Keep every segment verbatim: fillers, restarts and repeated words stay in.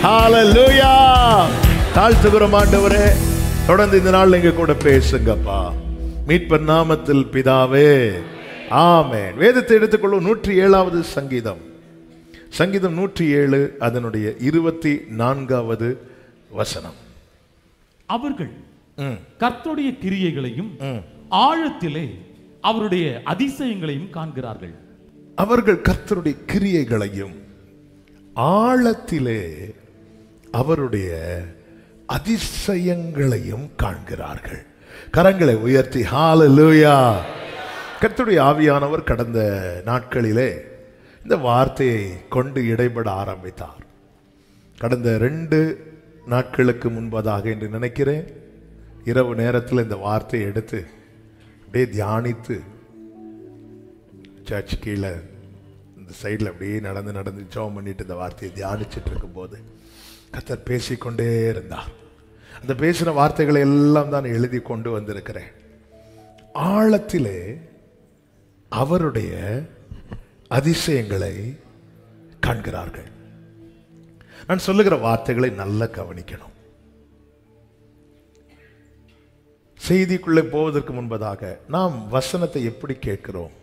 ஹalleluya. தாழ்த்துகிறோம் ஆண்டவரே, தொடர்ந்து இந்த நாள் எங்க கூட பேசுங்கப்பா. மீட்பர் நாமத்தில் பிதாவே, ஆமென். வேதத்தை எடுத்துக்கொள்ளும் நூற்றி ஏழாவது சங்கீதம், சங்கீதம் நூற்றி ஏழு, அதனுடைய இருபத்தி நான்காவது வசனம். அவர்கள் கர்த்தருடைய கிரியைகளையும் ஆழத்திலே அவருடைய அதிசயங்களையும் காண்கிறார்கள். அவர்கள் கர்த்தருடைய கிரியைகளையும் ஆழத்திலே அவருடைய அதிசயங்களையும் காண்கிறார்கள். கரங்களை உயர்த்தி ஹalleluya. கர்த்தருடைய ஆவியானவர் கடந்த நாட்களிலே இந்த வார்த்தையை கொண்டு இடைபட ஆரம்பித்தார். கடந்த ரெண்டு நாட்களுக்கு முன்பதாக என்று நினைக்கிறேன், இரவு நேரத்தில் இந்த வார்த்தையை எடுத்து அப்படியே தியானித்து சர்ச் கீழே இந்த சைடில் அப்படியே நடந்து நடந்து ஜெபம் பண்ணிட்டு இந்த வார்த்தையை தியானிச்சுட்டு இருக்கும் போது கர்த்தர் பேசிக்கொண்டே இருந்தார். அந்த பேசின வார்த்தைகளை எல்லாம் தான் எழுதி கொண்டு வந்திருக்கிறேன். ஆழத்திலே அவருடைய அதிசயங்களை காண்கிறார்கள். நான் சொல்லுகிற வார்த்தைகளை நல்லா கவனிக்கணும். செய்திக்குள்ளே போவதற்கு முன்பதாக நாம் வசனத்தை எப்படி கேட்கிறோம்,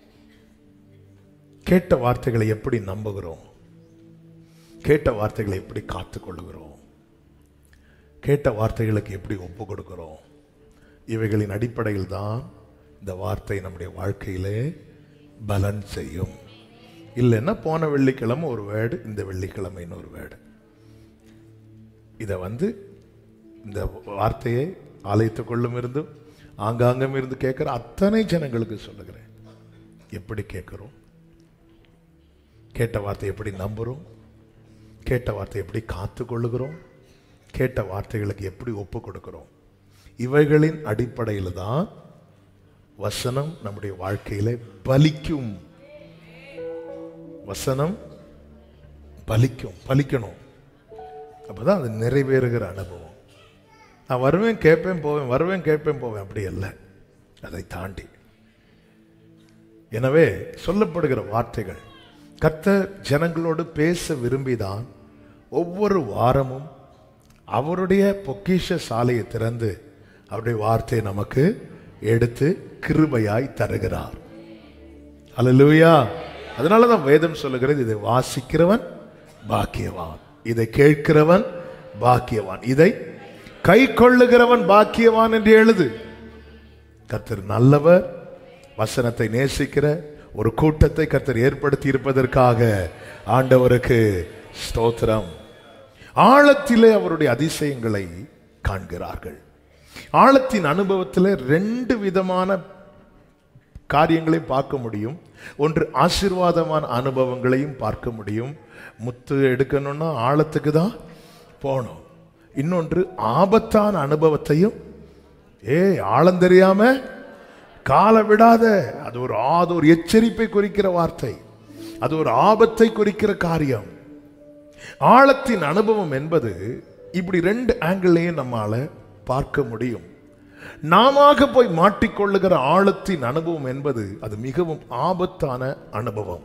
கேட்ட வார்த்தைகளை எப்படி நம்புகிறோம், கேட்ட வார்த்தைகளை எப்படி காத்துக்கொள்ளுகிறோம், கேட்ட வார்த்தைகளுக்கு எப்படி ஒப்பு கொடுக்கிறோம், இவைகளின் அடிப்படையில் தான் இந்த வார்த்தை நம்முடைய வாழ்க்கையிலே பலன் செய்யும். இல்லைன்னா போன வெள்ளிக்கிழமை ஒரு வேர்டு, இந்த வெள்ளிக்கிழமை இன்னொரு வேர்டு. இதை வந்து இந்த வார்த்தையை ஆலயத்துக்குள்ளும் இருந்து ஆங்காங்கும் இருந்து கேட்கிற அத்தனை ஜனங்களுக்கு சொல்லுகிறேன். எப்படி கேட்கிறோம், கேட்ட வார்த்தை எப்படி நம்புகிறோம், கேட்ட வார்த்தை எப்படி காத்து கொள்ளுகிறோம், கேட்ட வார்த்தைகளுக்கு எப்படி ஒப்பு கொடுக்கிறோம், இவைகளின் அடிப்படையில் தான் வசனம் நம்முடைய வாழ்க்கையில பலிக்கும். வசனம் பலிக்கும், பலிக்கணும். அப்பதான் அது நிறைவேறுகிற அனுபவம். நான் வருவேன் கேட்பேன் போவேன், வருவேன் கேட்பேன் போவேன், அப்படி அல்ல, அதை தாண்டி. எனவே சொல்லப்படுகிற வார்த்தைகள் கர்த்தர் ஜனங்களோடு பேச விரும்பிதான் ஒவ்வொரு வாரமும் அவருடைய பொக்கிஷ சாலையை திறந்து அவருடைய வார்த்தையை நமக்கு எடுத்து கிருபையாய் தருகிறார். அல்லேலூயா. அதனாலதான் வேதம் சொல்லுகிறது, இதை வாசிக்கிறவன் பாக்கியவான், இதை கேட்கிறவன் பாக்கியவான், இதை கை கொள்ளுகிறவன் பாக்கியவான் என்று எழுது. கர்த்தர் நல்லவர். வசனத்தை நேசிக்கிற ஒரு கூட்டத்தை கர்த்தர் ஏற்படுத்தி இருப்பதற்காக ஆண்டவருக்கு ஸ்தோத்திரம். ஆழத்திலே அவருடைய அதிசயங்களை காண்கிறார்கள். ஆழத்தின் அனுபவத்தில் ரெண்டு விதமான காரியங்களை பார்க்க முடியும். ஒன்று ஆசீர்வாதமான அனுபவங்களையும் பார்க்க முடியும். முத்து எடுக்கணும்னா ஆழத்துக்கு தான் போகணும். இன்னொன்று ஆபத்தான அனுபவத்தையும், ஏ ஆழம் தெரியாம கால விடாத, அது ஒரு அது ஒரு எச்சரிப்பை குறிக்கிற வார்த்தை, அது ஒரு ஆபத்தை குறிக்கிற காரியம். ஆழத்தின் அனுபவம் என்பது இப்படி ரெண்டு ஆங்கிள்லையும் நம்மால பார்க்க முடியும். நாம போய் மாட்டிக்கொள்ளுகிற ஆழத்தின் அனுபவம் என்பது அது மிகவும் ஆபத்தான அனுபவம்.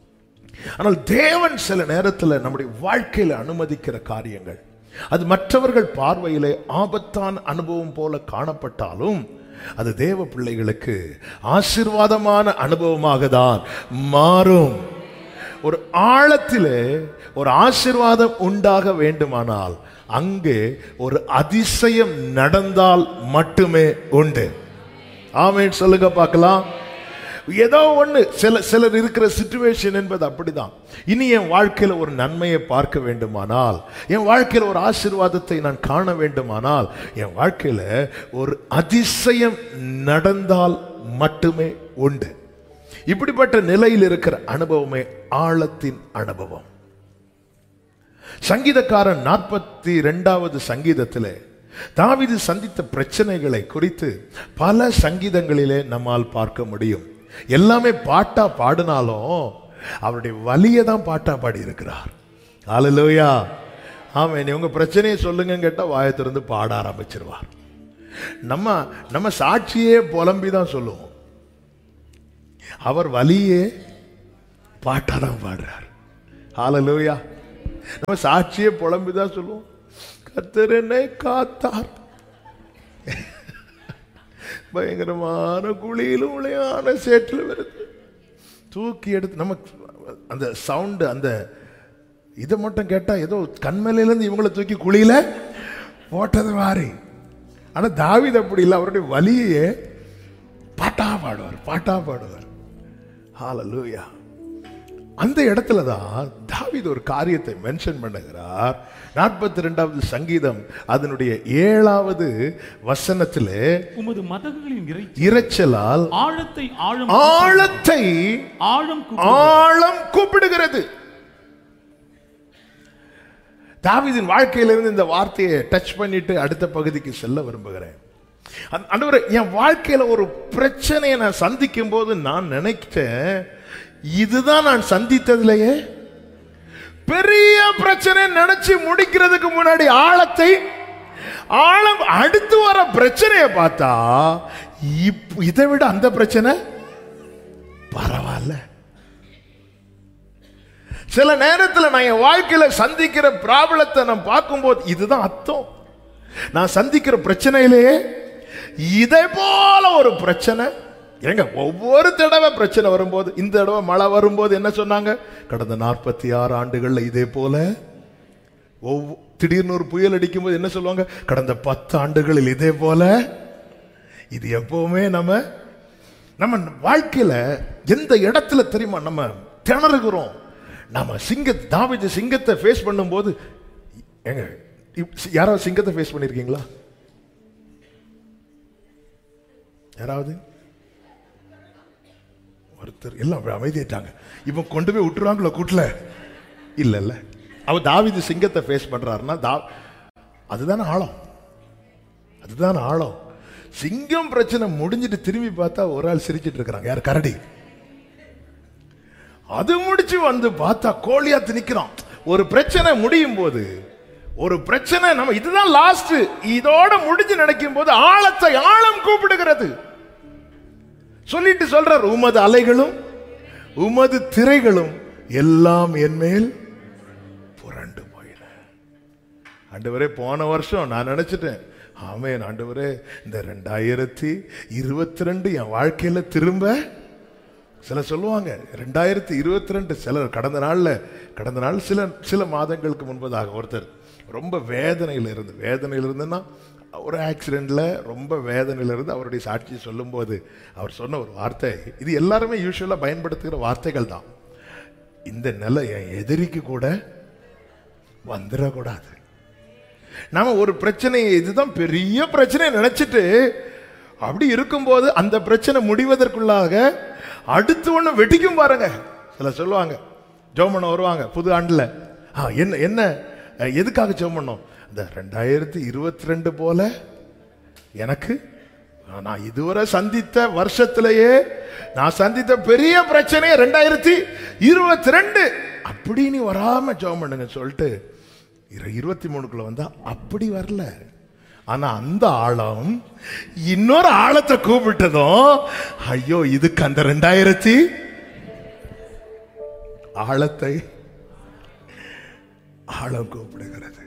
ஆனால் தேவன் சில நேரத்தில் நம்முடைய வாழ்க்கையில அனுமதிக்கிற காரியங்கள் அது மற்றவர்கள் பார்வையிலே ஆபத்தான அனுபவம் போல காணப்பட்டாலும் அது தேவ பிள்ளைகளுக்கு ஆசீர்வாதமான அனுபவமாக தான் மாறும். ஒரு ஆழத்திலே ஒரு ஆசீர்வாதம் உண்டாக வேண்டுமானால் அங்கே ஒரு அதிசயம் நடந்தால் மட்டுமே உண்டு. ஆமென் சொல்லுங்க பார்க்கலாம். ஏதோ ஒன்று சில சிலர் இருக்கிற சிச்சுவேஷன் என்பது அப்படிதான். இனி என் வாழ்க்கையில் ஒரு நன்மையை பார்க்க வேண்டுமானால், என் வாழ்க்கையில் ஒரு ஆசீர்வாதத்தை நான் காண வேண்டுமானால், என் வாழ்க்கையில் ஒரு அதிசயம் நடந்தால் மட்டுமே உண்டு. இப்படிப்பட்ட நிலையில் இருக்கிற அனுபவமே ஆழத்தின் அனுபவம். சங்கீதக்காரன் நாற்பத்தி இரண்டாவது சங்கீதத்திலே தாவீது சந்தித்த பிரச்சனைகளை குறித்து பல சங்கீதங்களிலே நம்மால் பார்க்க முடியும். எல்லாமே பாட்டா பாடினாலும் அவருடைய வலியை தான் பாட்டா பாடி இருக்கிறார். ஹல்லேலூயா. ஆமென். உங்க பிரச்சனையை சொல்லுங்க கேட்டா வாயை திறந்து பாட ஆரம்பிச்சிருவார். நம்ம நம்ம சாட்சியே புலம்பி தான் சொல்லுவோம், அவர் வலியே பாட்டா தான் பாடுறார். ஹல்லேலூயா. நம்ம சாட்சியே புலம்பிதான் சொல்லுவோம், கர்த்தர் என்னை காத்தார். பயங்கரமான குழியிலும் உளையான சேற்றில் வருது, தூக்கி எடுத்து நமக்கு அந்த சவுண்டு, அந்த இதை மட்டும் கேட்டா ஏதோ கண்மலையிலேருந்து இவங்களை தூக்கி குழியில போட்டது மாதிரி. ஆனா தாவீது அப்படி இல்லை, அவருடைய வலியே பாட்டா பாடுவார், பாட்டா பாடுவார். ஹல்லேலூயா. அந்த இடத்துல தான் தாவீது ஒரு காரியத்தை மென்ஷன் பண்ணுகிறார். நாற்பத்தி ரெண்டாவது சங்கீதம் அதனுடைய ஏழாவது வசனத்திலே, உமது மதகுகளின் இரைச்சலால் ஆழத்தை ஆழம் ஆழத்தை ஆழம் ஆழம் கூப்பிடுகிறது. தாவீதின் வாழ்க்கையிலிருந்து இந்த வார்த்தையை டச் பண்ணிட்டு அடுத்த பகுதிக்கு செல்ல விரும்புகிறேன். ஆண்டவரே, என் வாழ்க்கையில ஒரு பிரச்சனையை நான் சந்திக்கும் போது நான் நினைச்சேன், இதுதான் நான் சந்தித்ததிலேயே பெரிய பிரச்சனை நினைச்சு முடிக்கிறதுக்கு முன்னாடி ஆழத்தை ஆழம் அடுத்து வர பிரச்சனையை பார்த்தா இதை விட அந்த பிரச்சனை பரவாயில்ல. சில நேரத்தில் நான் என் வாழ்க்கையில சந்திக்கிற ப்ராப்ளத்தை நான் பார்க்கும்போது இதுதான் அர்த்தம், நான் சந்திக்கிற பிரச்சனையிலேயே இதே போல ஒரு பிரச்சனை. ஏங்க, ஒவ்வொரு தடவை பிரச்சனை வரும்போது, இந்த தடவை மழை வரும்போது என்ன சொன்னாங்க, கடந்த நாற்பத்தி ஆறு ஆண்டுகள்ல இதே போல. திடீர்னு ஒரு புயல் அடிக்கும் போது என்ன சொல்லுவாங்க, கடந்த பத்து ஆண்டுகளில் இதே போல. இது எப்பவுமே நம்ம நம்ம வாழ்க்கையில எந்த இடத்துல தெரியுமா நம்ம திணறுகிறோம். நம்ம சிங்க தாவீது சிங்கத்தை ஃபேஸ் பண்ணும்போது, ஏங்க யாராவது சிங்கத்தை ஃபேஸ் பண்ணிருக்கீங்களா? யாராவது? ஒருத்தர் எல்லாம் அமைதியாட்டாங்க. இவன் கொண்டு போய் விட்டுருவாங்களோ கூட்டல? இல்ல இல்ல, அவ தாவீது சிங்கத்தை ஃபேஸ் பண்றாருன்னா தா அதுதானே ஆழம், அதுதான் ஆழம். சிங்கம் பிரச்சனை முடிஞ்சிட்டு திரும்பி பார்த்தா ஒரு ஆள் சிரிச்சிட்டு இருக்கிறாங்க, யார்? கரடி. அது முடிச்சு வந்து பார்த்தா கோலியாத்து நிக்கிறான். ஒரு பிரச்சனை முடியும் போது, ஒரு பிரச்சனை நம்ம இதுதான் லாஸ்ட், இதோட முடிஞ்சு நினைக்கும் போது ஆழத்தை ஆழம் கூப்பிடுகிறது. சொல்லிட்டு சொல்றார், உமது அலைகளும் உமது திரைகளும் எல்லாம் என் மேல் புரண்டு போயின. ஆண்டவரே, போன வருஷம் நான் நினைச்சிட்டேன், ஆமென் ஆண்டவரே, இந்த ரெண்டாயிரத்தி இருபத்தி ரெண்டு என் வாழ்க்கையில திரும்ப, சில சொல்லுவாங்க ரெண்டாயிரத்தி இருபத்தி ரெண்டு, சிலர் கடந்த நாள்ல கடந்த நாள் சில சில மாதங்களுக்கு முன்பதாக ஒருத்தர் ரொம்ப வேதனையில் இருந்து வேதனையில் இருந்துன்னா ஒரு ஆக்சிடென்ட்ல ரொம்ப வேதனையில் இருந்து அவருடைய சாட்சியை சொல்லும் போது அவர் சொன்ன ஒரு வார்த்தை, இது எல்லாருமே யூஸ்வலா பயன்படுத்துகிற வார்த்தைகள் தான், இந்த நிலை என் எதிரிக்கு கூட வந்துடக்கூடாது. நாம ஒரு பிரச்சனையை இதுதான் பெரிய பிரச்சனை நினைச்சிட்டு அப்படி இருக்கும்போது அந்த பிரச்சனை முடிவதற்குள்ளாக அடுத்து ஒண்ணு வெடிக்கும் பாருங்க. சில சொல்லுவாங்க, ஜெபம் பண்ண வருவாங்க புது ஆண்டுல, என்ன என்ன எதுக்காக ஜெபம் பண்ணோம், இந்த ரெண்டாயிரத்தி இருபத்தி ரெண்டு போல எனக்கு நான் இதுவரை சந்தித்த வருஷத்திலேயே நான் சந்தித்த பெரிய பிரச்சனையே ரெண்டாயிரத்தி இருபத்தி ரெண்டு, அப்படி நீ வராம ஜெபம் பண்ணுங்க சொல்லிட்டு இருபத்தி மூணுக்குள்ள வந்தா அப்படி வரல. ஆனா அந்த ஆழம் இன்னொரு ஆழத்தை கூப்பிட்டதும், ஐயோ இதுக்கு அந்த ரெண்டாயிரத்தி ஆழத்தை ஆழம் கூப்பிடுகிறது.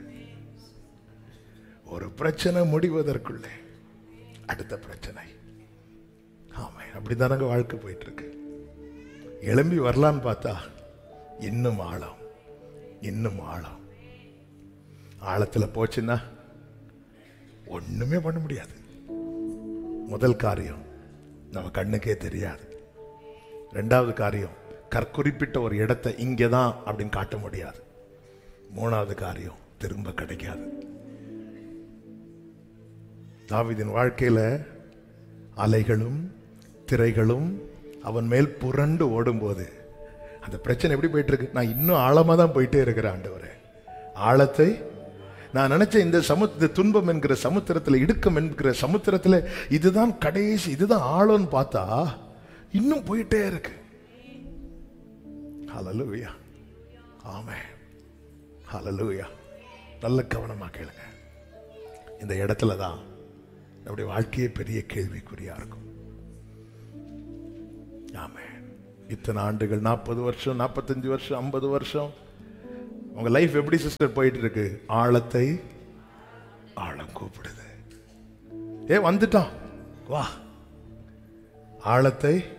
ஒரு பிரச்சனை முடிவதற்குள்ளே அடுத்த பிரச்சனை. ஆமா, அப்படிதானங்க வாழ்க்கை போயிட்டு இருக்கு. எழும்பி வரலான்னு பார்த்தா இன்னும் ஆழம், இன்னும் ஆழம். ஆழத்துல போச்சுன்னா ஒண்ணுமே பண்ண முடியாது. முதல் காரியம் நம்ம கண்ணுக்கே தெரியாது. ரெண்டாவது காரியம், கற்குறிப்பிட்ட ஒரு இடத்தை இங்கேதான் அப்படின்னு காட்ட முடியாது. மூணாவது காரியம், திரும்ப கிடைக்காது. தாவீதின் வாழ்க்கையில அலைகளும் திரைகளும் அவன் மேல் புரண்டு ஓடும்போது அந்த பிரச்சனை எப்படி போயிட்டு இருக்கு, நான் இன்னும் ஆழமா தான் போயிட்டே இருக்கிறேன் ஆண்டவரே. ஆழத்தை நான் நினைச்ச இந்த சமுத்திர துன்பம் என்கிற சமுத்திரத்தில், இடுக்கம் என்கிற சமுத்திரத்தில் இதுதான் கடைசி, இதுதான் ஆழம்னு பார்த்தா இன்னும் போயிட்டே இருக்கு. ஹல்லேலூயா, ஆமென், ஹல்லேலூயா. நல்ல கவனமா கேளுங்க. இந்த இடத்துல தான் நம்முடைய வாழ்க்கையே பெரிய கேள்விக்குறியா இருக்கும். ஆமென். இத்தனை ஆண்டுகள், நாற்பது வருஷம், நாற்பத்தஞ்சு வருஷம், ஐம்பது வருஷம் உங்க லைஃப் எப்படி சிஸ்டர் போயிட்டு இருக்கு? ஆழத்தை ஆழம் கூப்பிடுது. ஏ வந்துட்டான், வா. ஆழத்தை